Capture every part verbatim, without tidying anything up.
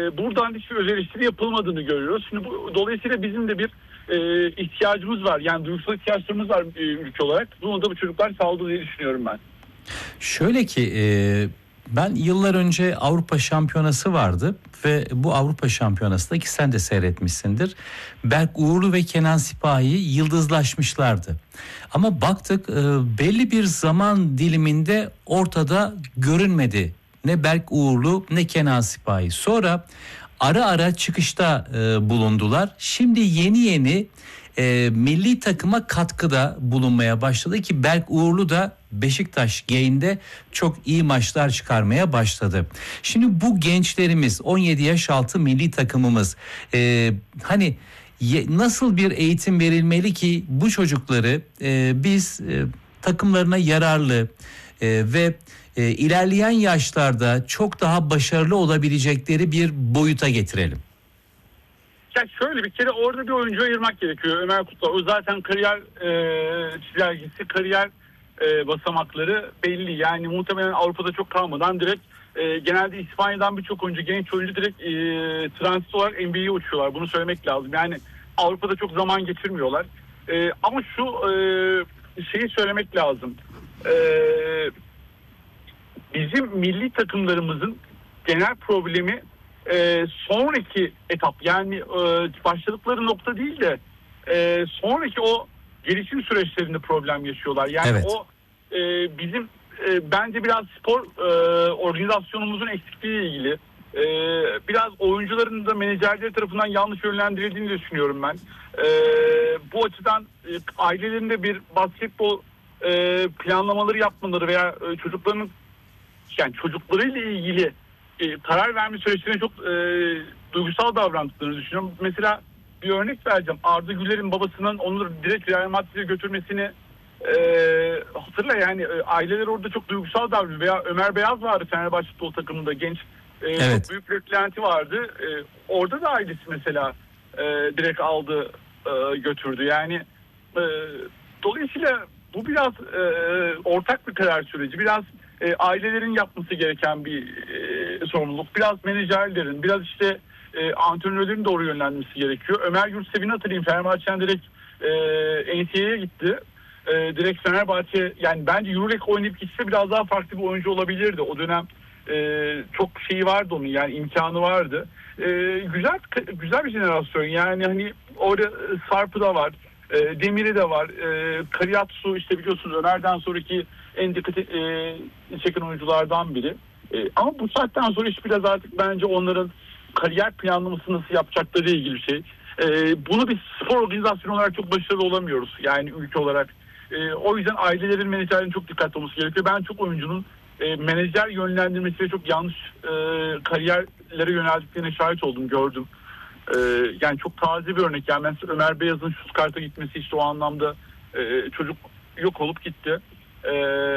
buradan hiçbir öz eleştiri yapılmadığını görüyoruz. Şimdi bu, dolayısıyla bizim de bir e, ihtiyacımız var. Yani duygusal ihtiyaçlarımız var e, ülke olarak. Bunu da bu çocuklar sağladı diye düşünüyorum ben. Şöyle ki e, ben yıllar önce Avrupa Şampiyonası vardı ve bu Avrupa Şampiyonası'nda ki sen de seyretmişsindir. Berk Uğurlu ve Kenan Sipahi yıldızlaşmışlardı. Ama baktık e, belli bir zaman diliminde ortada görünmedi. Ne Berk Uğurlu ne Kenan Sipahi. Sonra ara ara çıkışta e, bulundular. Şimdi yeni yeni e, milli takıma katkıda bulunmaya başladı ki Berk Uğurlu da Beşiktaş Game'de çok iyi maçlar çıkarmaya başladı. Şimdi bu gençlerimiz on yedi yaş altı milli takımımız e, hani ye, nasıl bir eğitim verilmeli ki bu çocukları e, biz e, takımlarına yararlı e, ve e, ilerleyen yaşlarda çok daha başarılı olabilecekleri bir boyuta getirelim. Ya şöyle bir kere orada bir oyuncu ayırmak gerekiyor. Ömer Kutlar o zaten kariyer e, çizelgesi, kariyer e, basamakları belli. Yani muhtemelen Avrupa'da çok kalmadan direkt e, genelde İspanya'dan birçok oyuncu, genç oyuncu direkt e, transit olarak N B A'ye uçuyorlar. Bunu söylemek lazım. Yani Avrupa'da çok zaman geçirmiyorlar. E, ama şu e, şeyi söylemek lazım. E, bizim milli takımlarımızın genel problemi e, sonraki etap. Yani e, başladıkları nokta değil de e, sonraki o gelişim süreçlerinde problem yaşıyorlar. Yani evet. o e, bizim e, bence biraz spor e, organizasyonumuzun eksikliğiyle ilgili. E, biraz oyuncuların da menajerleri tarafından yanlış yönlendirildiğini düşünüyorum ben. E, bu açıdan e, ailelerinde bir basketbol e, planlamaları yapmaları veya e, çocukların yani çocuklarıyla ilgili e, karar verme süreçlerine çok e, duygusal davrandıklarını düşünüyorum. Mesela bir örnek vereceğim. Arda Güler'in babasının onu direkt Real Madrid'e götürmesini e, hatırla yani e, aileler orada çok duygusal davranıyor. Veya Ömer Beyaz vardı Fenerbahçe futbol takımında genç. E, evet. Çok büyük bir beklenti vardı. E, orada da ailesi mesela e, direkt aldı e, götürdü. Yani e, dolayısıyla bu biraz e, ortak bir karar süreci. Biraz e, ailelerin yapması gereken bir e, sorumluluk. Biraz menajerlerin, biraz işte e, antrenörlerin doğru yönlenmesi gerekiyor. Ömer Yurtseven'i hatırlayayım. Fenerbahçe'den direkt e, N C A'ye gitti. E, direkt Fenerbahçe yani bence Euroleague oynayıp gitse biraz daha farklı bir oyuncu olabilirdi. O dönem e, çok şeyi vardı onun yani imkanı vardı. E, güzel güzel bir jenerasyon yani hani orada Sarp'ı da var. E, Demir'i de var. E, Kariatsu işte biliyorsunuz Ömer'den sonraki en dikkat e, çeken oyunculardan biri. E, ama bu saatten sonra iş biraz artık bence onların kariyer planlaması nasıl yapacakları ilgili bir şey. E, bunu biz spor organizasyonu olarak çok başarılı olamıyoruz. Yani ülke olarak. E, o yüzden ailelerin, menajerlerin çok dikkatli olması gerekiyor. Ben çok oyuncunun e, menajer yönlendirmesiyle çok yanlış e, kariyerlere yöneldiklerine şahit oldum, gördüm. E, yani çok taze bir örnek. Yani mesela Ömer Beyaz'ın Stuttgart'a gitmesi işte o anlamda e, çocuk yok olup gitti. E,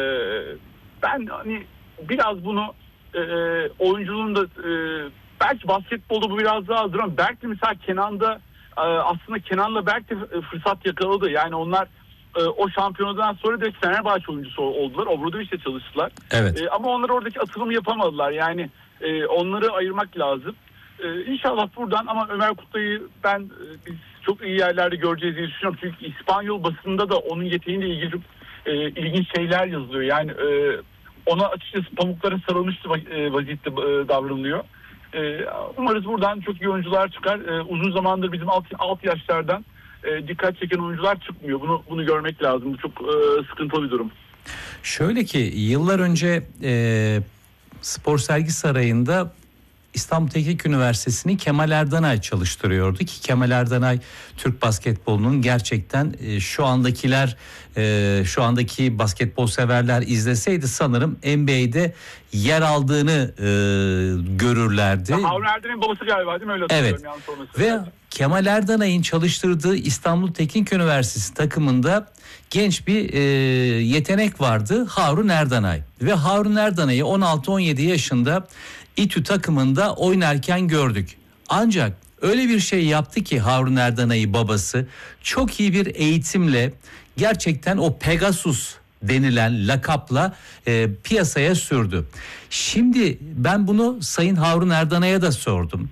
ben hani biraz bunu e, oyunculuğun da e, belki basketbolda bu biraz daha azdır ama Berk de mesela Kenan'da e, aslında Kenan'la Berk de fırsat yakaladı. Yani onlar e, o şampiyonadan sonra da Fenerbahçe oyuncusu oldular. Obradoviç'le çalıştılar. Evet. E, ama onlar oradaki atılımı yapamadılar. Yani e, onları ayırmak lazım. E, İnşallah buradan ama Ömer Kutlu'yu ben e, biz çok iyi yerlerde göreceğiz diye düşünüyorum. Çünkü İspanyol basında da onun yeteneğiyle ilgili çok e, ilginç şeyler yazılıyor. Yani e, ona açıkçası pamuklara sarılmış vaziyette e, davranılıyor. E, umarız buradan çok iyi oyuncular çıkar. E, uzun zamandır bizim alt, alt yaşlardan e, dikkat çeken oyuncular çıkmıyor. Bunu bunu görmek lazım. Bu çok e, sıkıntılı bir durum. Şöyle ki yıllar önce e, Spor Sergi Sarayı'nda İstanbul Teknik Üniversitesi'ni Kemal Erdanay çalıştırıyordu ki Kemal Erdanay Türk basketbolunun gerçekten e, şu andakiler e, şu andaki basketbol severler izleseydi sanırım N B A'de yer aldığını e, görürlerdi. Harun Erdanay'ın babası galiba değil mi? Öyle evet. Ve Kemal Erdanay'ın çalıştırdığı İstanbul Teknik Üniversitesi takımında genç bir e, yetenek vardı, Harun Erdanay. Ve Harun Erdanay'ı on altı on yedi yaşında İTÜ takımında oynarken gördük. Ancak öyle bir şey yaptı ki Harun Erdanay'ı babası çok iyi bir eğitimle gerçekten o Pegasus denilen lakapla e, piyasaya sürdü. Şimdi ben bunu Sayın Harun Erdanay'a da sordum.